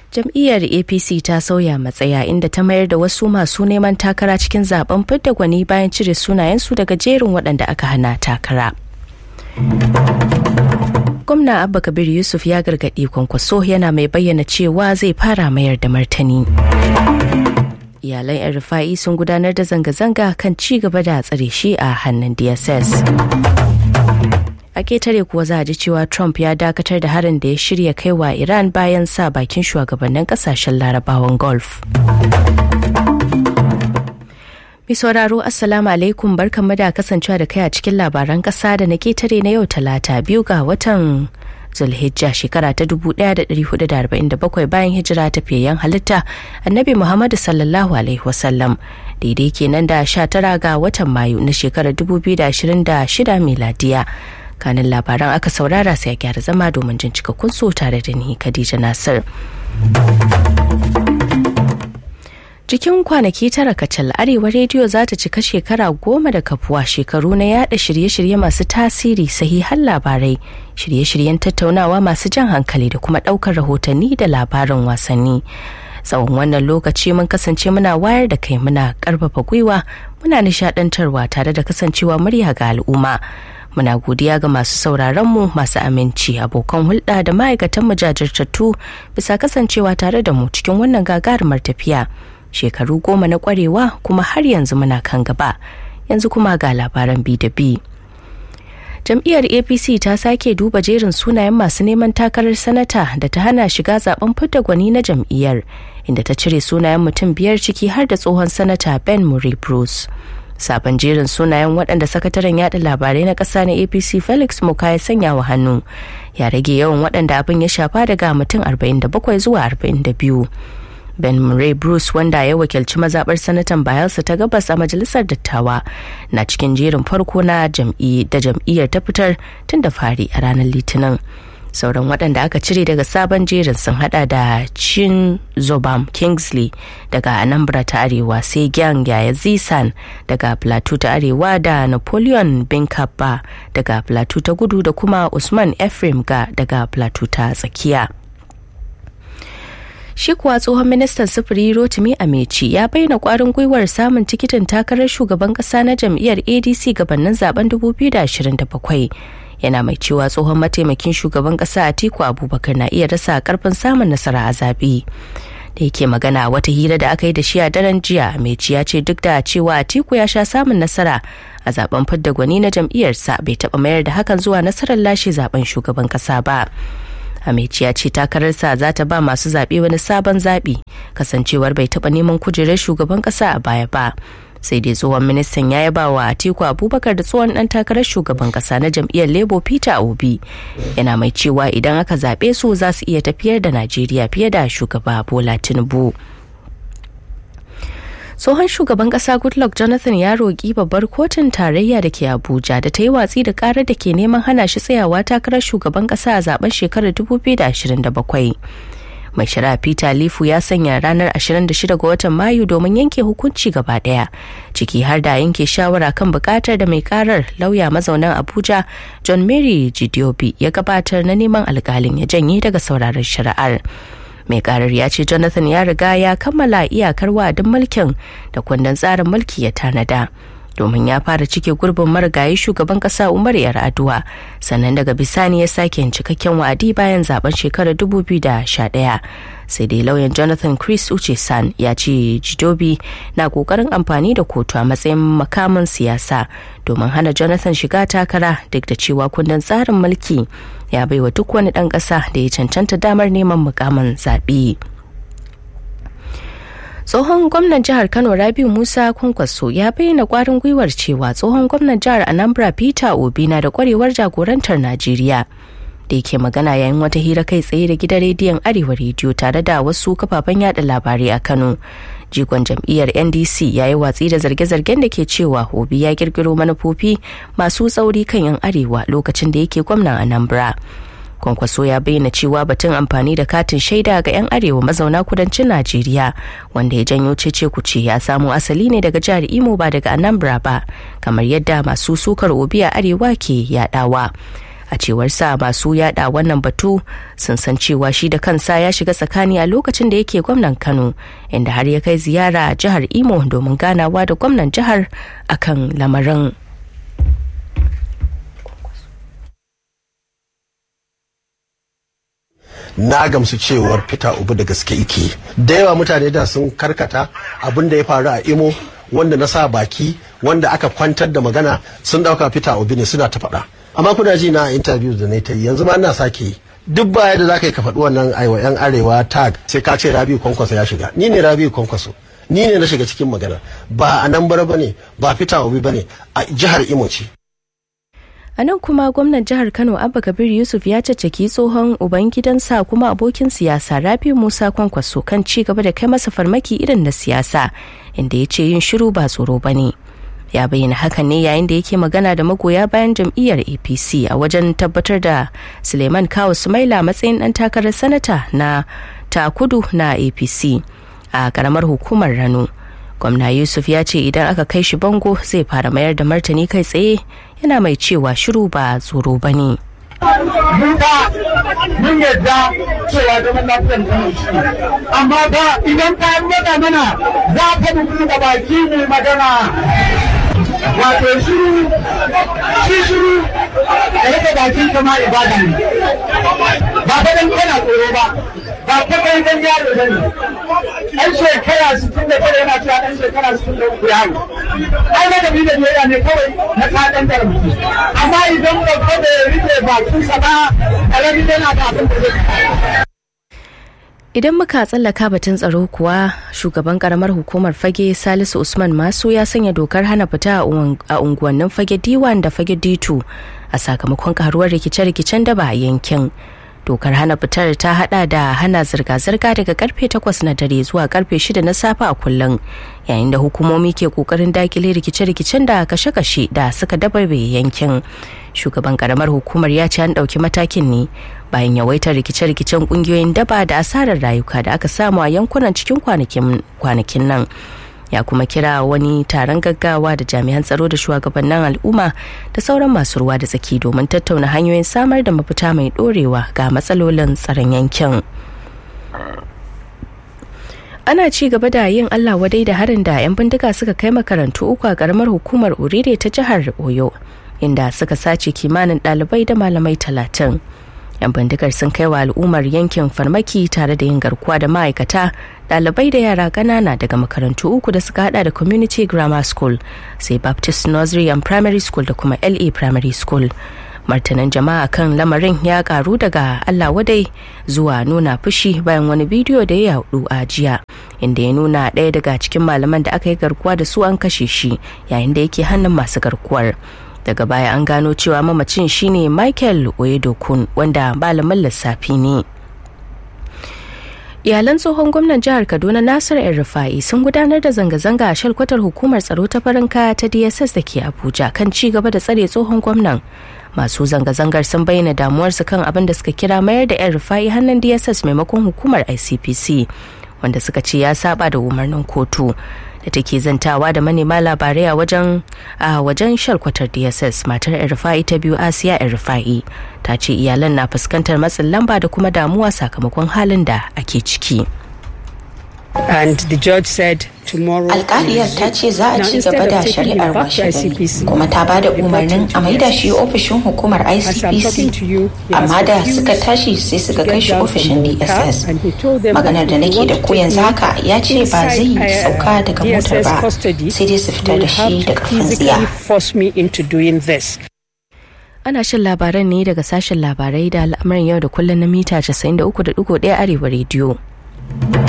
Jam'iyyar APC ta sauya matsaya inda ta mayar da wasu masu neman takara cikin zaben fidda gwani bayan cire sunayensu daga jerin waɗanda aka hana takara. Gwamna Abba Kabir Yusuf ya gargaɗi Kwankwaso yana mai bayyana cewa zai fara mayar da martani. Iyalan 'yan Rufa'i sun gudanar da zanga-zanga kan ci gaba da tsare shi a hannun DSS. A ketare kuwa za a ji cewa Trump ya dakatar da harin da ya shirya kai wa Iran bayan sa bakin shugabannin kasashen Larabawan Gulf. Mai sauraro Assalamu alaikum, barkanmu da kasancewa da kai a cikin labaran kasa da na ketare na yau Talata 2 ga watan Zulhijja shekara ta 1447 bayan hijira ta fiyayyen halitta Annabi Muhammad sallallahu alaihi wasallam, daidai kenan da 19 ga watan Mayu na shekarar 2026 miladiya. Kanin labaran aka saurara, sai a gyara zama domin jin cikakkun su tare da ni Khadija Nasir. Cikin kwanaki 9 kacal, Arewa Rediyo za ta cika shekara 10 da kafuwa, shekaru na yada shirye-shirye masu tasiri, sahihan labarai, shirye-shiryen tattaunawa masu jan hankali da kuma daukar rahotanni da labarin wasanni. Tsawon wannan lokaci mun kasance muna wayar da kai, muna karfafa gwiwa, muna nishadantarwa tare da kasancewa murya ga al'umma. Muna godiya ga masu sauraronmu, masu aminci, abokan hulɗa da ma'aikatan mu jajirtattu bisa kasancewa tare da mu cikin wannan gagarumar tafiya. Shekaru 10 na kwarewa, kuma har yanzu muna kan gaba. Yanzu kuma ga labaran bi da bi. Jam'iyyar APC ta sake duba jerin sunayen masu neman takarar sanata da ta hana shiga zaben fidda gwani na jam'iyyar, inda ta cire sunayen mutum 5 ciki har da tsohon sanata Ben Murray Bruce. Sabon jerin sunayen waɗanda sakataren yada labarai na ƙasa na APC Felix Muka ya sanya wa hannu ya rage yawan waɗanda abin ya shafa daga mutum 47 zuwa 42. Ben Murray Bruce, wanda ya wakilci mazaɓar sanatan Bayelsa ta Gabas a majalisar dattawa, na cikin jerin farko na jam'iyyar ta fitar tun da fari a ranar Litinin. Sauran waɗanda aka cire daga sabon jerin sun hada da Chin Zobam Kingsley daga Anambra ta Arewa, sai Gyang Yaya Zisan daga Plateau ta Arewa, da Napoleon Binkaba daga Plateau ta Kudu, da kuma Usman Ephraim Ga daga Plateau ta Tsakiya. Shi kuwa tsohon ministan sufuri Rotimi Amechi ya bayyana kwarin gwiwar samun tikitin takarar shugaban kasa na jam'iyyar ADC gabanin zaben 2027. Yana mai cewa tsohon mataimakin shugaban kasa Atiku Abubakar na iya rasa karfin samun nasara a zabe. Da yake magana wata hira da aka yi da shi a daren jiya, Amechi ya ce duk da cewa Atiku ya sha samun nasara a zaben fidda gwani na jam'iyyarsa, bai taɓa mayar da hakan zuwa nasarar lashe zaben shugaban kasa ba. Amechi ya ce takararsa za ta ba masu zaɓe wani sabon zaɓi, kasancewar bai taɓa neman kujerar shugaban ƙasa a baya ba. Sai dai tsohon ministan ya yaba wa Atiku Abubakar da tsohon ɗan takarar shugaban ƙasa na jam'iyyar Labour Peter Obi, yana mai cewa idan aka zaɓe su za su iya tafiyar da Najeriya fiye da shugaba Bola Tinubu. Tsohon shugaban kasa Goodluck Jonathan ya roƙi babbar kotun tarayya da ke Abuja da ta yi watsi da karar da ke neman hana shi tsayawa takarar shugaban kasa a zaben shekarar 2027. Mai shari'a Peter Lifu ya sanya ranar 26 ga watan Mayu domin yanke hukunci gaba daya, ciki har da yanke shawara kan bukatar da mai karar, lauya mazaunan Abuja John Mary Jidiobi, ya gabatar na neman alkalin ya janye daga sauraron shari'ar. Mai karar ya ce Jonathan ya riga ya kammala iyakar wa'adin mulkin da kundin tsarin mulki ya tanada, domin ya fara cike gurbin marigayi shugaban kasa Umar Yar'adua, sannan daga bisani ya sake yin cikakken wa'adi bayan zaben shekarar 2011. Sai dai lauyan Jonathan Chris Uchesan ya ce Jidobi na kokarin amfani da kotu a matsayin makamin siyasa domin hana Jonathan shiga takara, duk da cewa kundin tsarin mulki ya baiwa duk wani ɗan ƙasa da ya cancanta damar neman mukamin zaɓe. Tsohon gwamnan jihar Kano Rabiu Musa Kwankwaso ya bayyana kwarin gwiwar cewa tsohon gwamnan jihar Anambra Peter Obi na da kwarewar jagorantar Najeriya. Da yake magana yayin wata hira kai tsaye da gidan rediyon Arewa Rediyo tare da wasu kafafen yada labarai a Kano, jigon jam'iyyar NDC ya yi watsi da zarge-zargen da ke cewa Obi ya kirkiro manufofi masu tsauri kan 'yan Arewa lokacin da yake gwamnan Anambra. Kwankwaso ya bayyana cewa batun amfani da katin shaida ga 'yan Arewa mazauna kudancin Najeriya, wanda ya janyo cece-kuce, ya samo asali ne daga jihar Imo ba daga Anambra ba, kamar yadda masu sukar Obi a Arewa ke yadawa. A cewar sa masu yada wannan batu sun san cewa shi da kansa ya shiga tsakani a lokacin da yake gwamnan Kano, inda har ya kai ziyara jihar Imo domin ganawa da gwamnan jihar akan lamarin. Na gamsu cewar Peter Obi da gaske yake. Da yawa mutane da sun karkata abin da ya faru a Imo, wanda na sa baki, wanda aka kwantar da magana, sun dauka Peter Obi ne suna ta faɗa. Amma kuna ji na interview da na ta yi, yanzu ma ina sake yi. Duk baya da zaka yi ka faɗi wannan aiwa yan arewa tag sai ka ce Rabi'u Kwankwaso ya shiga. Ni ne Rabi'u Kwankwaso. Ni ne na shiga cikin magana. Ba a Anambra bane, ba Peter Obi bane, a jihar Imo ce. A nan kuma gwamnan jihar Kano Abba Kabir Yusuf ya caccaki tsohon ubangidansa kuma abokin siyasa Rabi'u Musa Kwankwaso kan ci gaba da kai masa farmaki irin na siyasa, inda ya ce yin shiru ba tsoro bane. Ya bayyana hakan ne yayin da yake magana da magoya bayan jam'iyyar APC a wajen tabbatar da Suleiman Kawu Sumaila matsayin dan takarar sanata na ta kudu na APC a karamar hukumar Rano. Gwamna Yusuf ya ce idan aka kai shi bango zai fara mayar da martani kai tsaye, yana mai cewa shiru ba tsoro ba ne. Mun yadda cewa zaman lafiyar Kano shi, amma ba idan ka nuna mana za ka mutu da baki mai magana. Wato shiru da rike bakin kama ibada ne, ba ka dan kana tsoro ba, ba ka kai dan yaro bane. Ɗan shekara 69 yana cewa ɗan shekara 63 yaro. Ai na da biyayya ne kawai na kaɗan da rubutu. Amma idan babba da rike bakinsa ba, ƙarami yana da abin da zai. Idan muka tsallaka batun tsaro kuwa, shugaban karamar hukumar Fage Salisu Usman Masu ya sanya dokar hana fita a unguwannin Fage D1 da Fage D2 a sakamakon karuwar rikice-rikicen da ba a yankin. Dokar hana fitar ta hada da hana zirga-zirga daga karfe 8 na dare zuwa karfe 6 na safe a kullum, yayin da hukumomi ke kokarin dakile rikice-rikicen da kashe-kashe da suka dababe yankin. Shugaban karamar hukumar ya ce an dauki matakin ne bayan yawaitar rikice-rikicen kungiyoyin daba da asarar rayuka da aka samu a yankunan cikin kwanakin nan. Ya kuma kira wani taron gaggawa da jami'an tsaro da shugabannin al'umma da sauran masu ruwa da tsaki domin tattauna hanyoyin samar da mafita mai dorewa ga matsalolin tsaron yankin. Ana ci gaba da yin Allah wadai da harin da 'yan bindiga suka kai makarantu uku a karamar hukumar Orire ta jihar Oyo, inda suka sace kimanin ɗalibai da malamai 30. 'Yan bindigar sun kai wa al'ummar yankin farmaki tare da yin garkuwa da ma'aikata, ɗalibai da yara ƙanana daga makarantu uku da suka hada da Community Grammar School, sai Baptist Nursery and Primary School da kuma LA Primary School. Martanan jama'a kan lamarin ya karu daga Allah wadai zuwa nuna fushi bayan wani bidiyo da ya yadu a jiya, inda ya nuna ɗaya daga cikin malaman da aka yi garkuwa da su an kashe shi yayin da yake hannun masu garkuwar. Daga baya an gano cewa mamacin shine Michael Oyedokun, wanda malamin lissafi ne. Iyalan tsohon gwamnan jihar Kaduna Nasir El-Rufai sun gudanar da zanga-zanga a shalkwatar hukumar tsaro ta farin kaya ta DSS da ke Abuja kan ci gaba da tsare tsohon gwamnan. Masu zanga-zangar sun bayyana damuwarsu kan abin da suka kira mayar da El-Rufai hannun DSS maimakon hukumar ICPC, wanda suka ce ya saba da umarnin kotu. Da take zantawa da manema labarai a wajen shalkwatar DSS, matar El-Rufai ta biyu Asiya El-Rufai ta ce iyalan na fuskantar matsin lamba da kuma damuwa sakamakon halin da ake ciki. And the judge said tomorrow. Alƙaliyar ta ce za a ci gaba da shari'ar washe kuma ta ba da umarnin a maida shi ofishin hukumar ICPC, amma da suka tashi sai suka kai shi ofishin DSS. Maganar da nake da ku yanzu haka ya ce ba zai sauka daga motar ba, sai dai su fitar da shi da ƙarfin tsiya. Ana shan labaran ne daga sashen labarai da al'amuran yau da kullum na mita 93.1 Arewa rediyo.